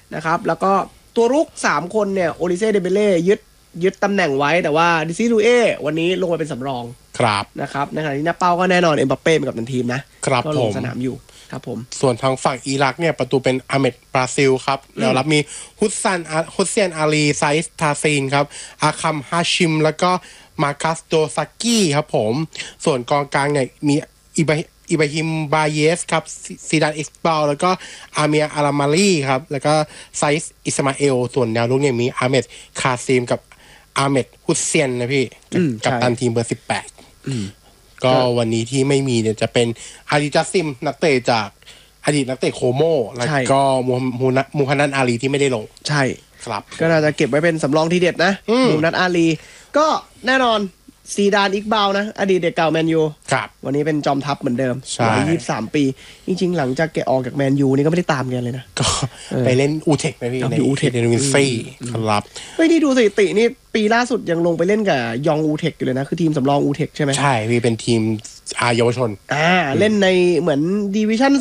นะครับแล้วก็ตัวรุก3คนเนี่ยโอลิเซ่เดเบเล่ยึดตำแหน่งไว้แต่ว่าดิซิลูเอวันนี้ลงมาเป็นสำรองครับนะครับในขณะที่หน้าเป้าก็แน่นอนเอ็มบัปเป้เป็นกัปตันทีมนะครับก็ลงสนามอยู่ครับผมส่วนทางฝั่งอิรักเนี่ยประตูเป็นอาเมดบราซิลครับแล้วรับมีฮุสเซียนอาลีไซส์ทาซีนครับอาคัมฮาชิมแล้วก็มาคัสโดซากิครับผมส่วนกองกลางเนี่ยมีอิบราฮิมบาเยสครับซีดานอิสบาลแล้วก็อาเมียอารามาลีครับแล้วก็ไซส์อิสมาเอลส่วนแนวรุกเนี่ยมีอาเมดคาซิมกับอาเมดฮุสเซียนนะพี่กับตันทีมเบอร์18ก็วันนี้ที่ไม่มีเนี่ยจะเป็นอาริจัสซิมนักเตะจากอดีตนักเตะโคโมแล้วก็มูฮันนัดอาลีที่ไม่ได้ลงใช่ครับก็น่าจะเก็บไว้เป็นสำรองทีเด็ดนะมูฮันนัดอาลีก็แน่นอนซีดานอิกบาวนะอดีตเด็กเก่าแมนยูวันนี้เป็นจอมทัพเหมือนเดิมวัย23 ปีจริงๆหลังจากแกออกจากแมนยูนี่ก็ไม่ได้ตามกันเลยนะก็ไปเล่นอูเทคนะพี่ในอูเทคเดนวินซี่ครับไม่ได้ดูสถิตินี่ปีล่าสุดยังลงไปเล่นกับยองอูเทคอยู่เลยนะคือทีมสำรองอูเทคใช่ไหมใช่พี่เป็นทีมเยาวชนเล่นในเหมือนดิวิชั่น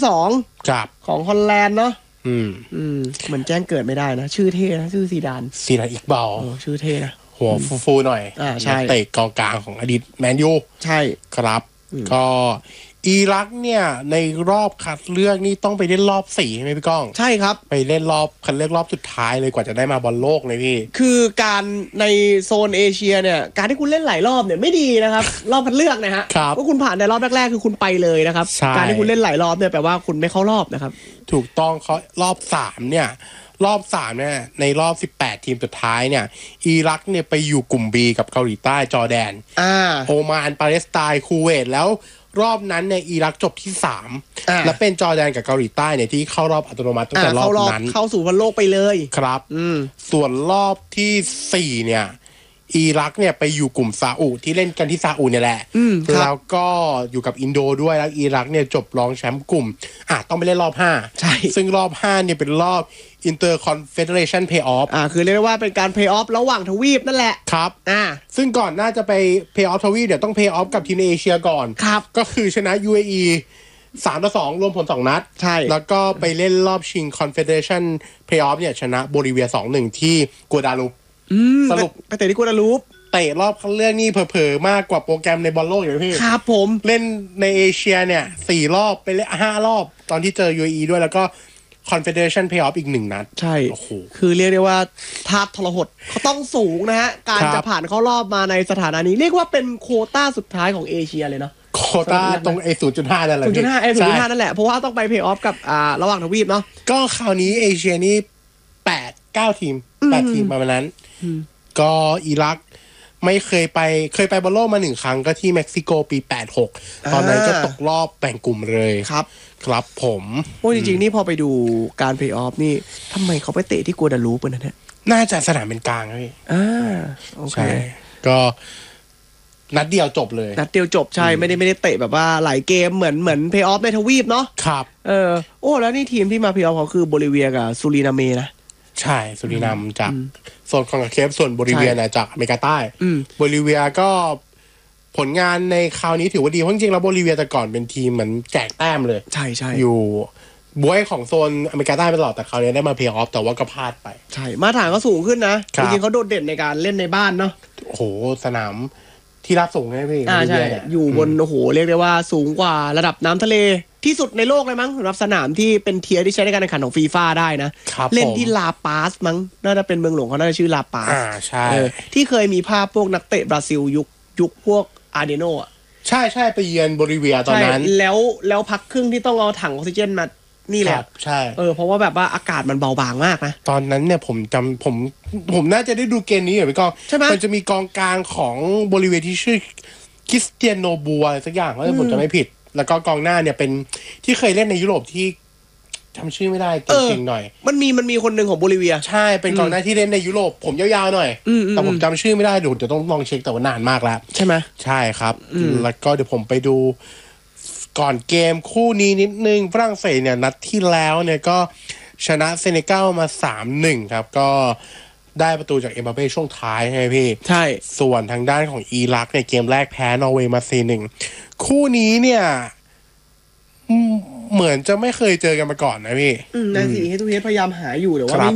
2ของฮอลแลนด์เนาะเหมือนแจ้งเกิดไม่ได้นะชื่อเท่นะชื่อซีดานอิกบาลชื่อเท่นะหัวฟูๆหน่อยใช่เตะกองกลางของอดีตแมนยูใช่ครับก็อิรักเนี่ยในรอบคัดเลือกนี่ต้องไปเล่นรอบ4ใช่ไหมพี่ก้องใช่ครับไปเล่นรอบคัดเลือกรอบสุดท้ายเลยกว่าจะได้มาบอลโลกเลยพี่คือการในโซนเอเชียเนี่ยการที่คุณเล่นหลายรอบเนี่ยไม่ดีนะครับ รอบคัดเลือกนะฮะว่าคุณผ่านในรอบแรกๆคือคุณไปเลยนะครับการที่คุณเล่นหลายรอบเนี่ยแปลว่าคุณไม่เข้ารอบนะครับถูกต้องเขารอบ3เนี่ยรอบ3เนี่ยในรอบ18ทีมสุดท้ายเนี่ยอิรักเนี่ยไปอยู่กลุ่ม B กับเกาหลีใต้จอร์แดนโอมานปาเลสไตน์คูเวตแล้วรอบนั้นเนี่ยอิรักจบที่3และเป็นจอร์แดนกับเกาหลีใต้เนี่ยที่เข้ารอบอัตโนมัติตั้งแต่รอบนั้นเข้าสู่บอลโลกไปเลยครับส่วนรอบที่4เนี่ยอิรักเนี่ยไปอยู่กลุ่มซาอุที่เล่นกันที่ซาอุเนี่ยแหละแล้วก็อยู่กับอินโดด้วยแล้วอิรักเนี่ยจบรองแชมป์กลุ่มต้องไปเล่นรอบ5 ใช่ซึ่งรอบ5เนี่ยเป็นรอบ Interconfederation Playoff คือเรียกว่าเป็นการ Playoff ระหว่างทวีปนั่นแหละครับซึ่งก่อนน่าจะไป Playoff ทวีปเดี๋ยวต้อง Playoff กับทีมในเอเชียก่อนครับก็คือชนะ UAE 3-2 รวมผล2 นัดใช่แล้วก็ไปเล่นรอบชิง Confederation Playoff เนี่ยชนะโบลิเวีย 2-1 ที่กัวดาลูปสรุปไปเตะที่กัวดาลูปเตะรอบคัดเลือกนี่เผลอๆมากกว่าโปรแกรมในบอลโลกอยู่พี่ครับผมเล่นในเอเชียเนี่ย4รอบไปเล่น5รอบตอนที่เจอ UAE ด้วยแล้วก็ Confederation Playoff อีก1 นัดใช่คือเรียกได้ว่าธาตุทรหดเขาต้องสูงนะฮะการจะผ่านเข้ารอบมาในสถานะนี้เรียกว่าเป็นโควต้าสุดท้ายของเอเชียเลยเนาะโควต้าตรง 0.5 นั่นแหละ 0.5 นั่นแหละเพราะว่าต้องไปเพลย์ออฟกับระหว่างทวีปเนาะก็คราวนี้เอเชียนี่8-9 ทีม8 ทีมประมาณนั้นก็อิรักไม่เคยไปบอลโลกมา1 ครั้งก็ที่เม็กซิโกปี86ตอนนั้นก็ตกรอบแบ่งกลุ่มเลยครับผมจริงๆนี่พอไปดูการเพลย์ออฟนี่ทำไมเขาไปเตะที่กัวดาลูปกันเนี่ยน่าจะสนามเป็นกลางพี่โอเคก็นัดเดียวจบเลยนัดเดียวจบใช่ไม่ได้เตะแบบว่าหลายเกมเหมือนเพลย์ออฟในทวีปเนาะครับแล้วนี่ทีมที่มาเพลย์ออฟเขาคือโบลิเวียกับซูรินาเมนะใช่ซูรินามจากโซนของเคฟส่วนโบลิเวียเนี่ยจากอเมริกาใต้โบลิเวียก็ผลงานในคราวนี้ถือว่าดีเพราะจริงๆแล้วโบลิเวียแต่ก่อนเป็นทีมเหมือนแจกแต้มเลยใช่อยู่บวยของโซนอเมริกาใต้ไปตลอดแต่คราวนี้ได้มาเพลย์ออฟแต่ว่าก็พลาดไปใช่มาตรฐานก็สูงขึ้นนะจริงๆเขาโดดเด่นในการเล่นในบ้านเนาะโอ้โหสนามที่ราบสูงใช่ไหมพี่ใช่อยู่บนเรียกได้ว่าสูงกว่าระดับน้ำทะเลที่สุดในโลกเลยมั้งสำหรับสนามที่เป็นเทียร์ที่ใช้ในการแข่งขันของฟีฟ่าได้นะเล่นที่ลาปาสมั้งน่าจะเป็นเมืองหลวงเขาน่าจะชื่อลาปาสใช่ที่เคยมีภาพพวกนักเตะบราซิลยุคพวกอาร์เดโนใช่ไปเยือนโบลิเวียตอนนั้นแล้วพักครึ่งที่ต้องเอาถังออกซิเจนมานี่แหละใช่เพราะว่าแบบว่าอากาศมันเบาบางมากนะตอนนั้นเนี่ยผมน่าจะได้ดูเกมนี้อยู่พี่ก้องมันจะมีกองกลางของโบลิเวียที่ชื่อคริสเตียโนบัวอะไรสักอย่างถ้าผมจะไม่ผิดแล้วก็กองหน้าเนี่ยเป็นที่เคยเล่นในยุโรปที่จำชื่อไม่ได้เก่งๆหน่อยมันมีคนหนึ่งของโบลิเวียใช่เป็นกองหน้าที่เล่นในยุโรปผมยาวๆหน่อยแต่ผมจำชื่อไม่ได้เดี๋ยวต้องลองเช็คแต่ว่านานมากแล้วใช่ไหมใช่ครับแล้วก็เดี๋ยวผมไปดูก่อนเกมคู่นี้นิดนึงฝรั่งเศสเนี่ยนัดที่แล้วเนี่ยก็ชนะเซเนกัลมา 3-1 ครับก็ได้ประตูจากเอ็มบัปเป้ช่วงท้ายใช่ไหมพี่ใช่ส่วนทางด้านของอิรักเนี่ยเกมแรกแพ้นอร์เวย์มา 4-1 คู่นี้เนี่ยเหมือนจะไม่เคยเจอกันมาก่อนนะพี่นาทีให้ทุกเทพยายามหาอยู่แต่ว่า